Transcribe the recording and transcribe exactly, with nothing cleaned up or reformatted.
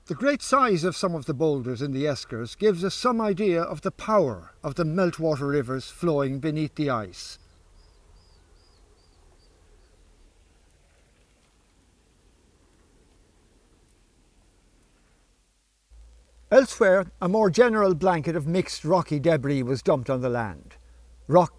The great size of some of the boulders in the eskers gives us some idea of the power of the meltwater rivers flowing beneath the ice. Elsewhere, a more general blanket of mixed rocky debris was dumped on the land. Rock